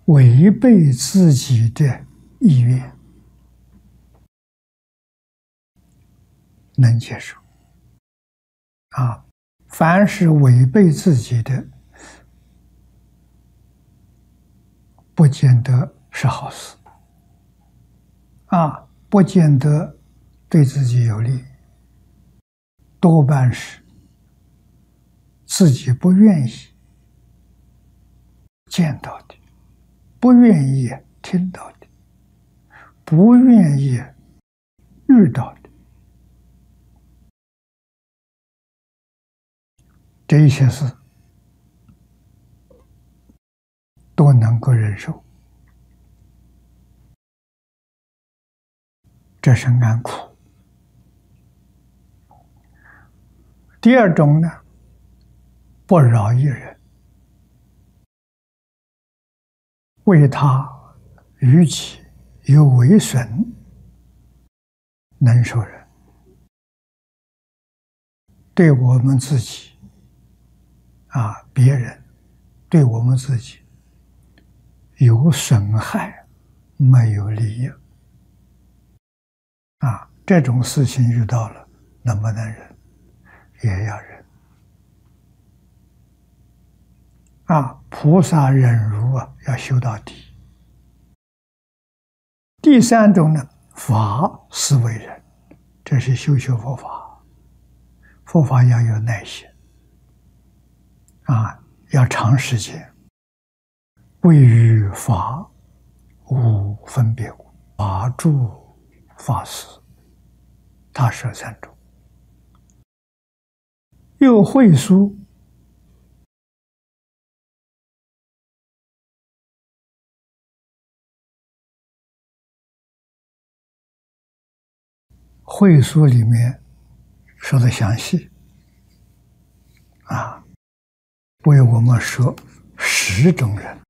违背自己的意愿，能接受。凡是违背自己的，不见得是好事，不见得对自己有利，多半是自己不愿意见到的，不愿意听到的，不愿意遇到的，这一些事都能够忍受，这是安苦。第二种呢，不饶一人，为他于己有为损，能受人。对我们自己别人对我们自己有损害，没有利益这种事情遇到了，能不能忍？也要忍菩萨忍辱要修到底。第三种呢，法是为人，这是修学佛法，佛法要有耐心要长时间。谓于法无分别故，法住法实，他舍三种。又会书会书里面说的详细为我们说10种人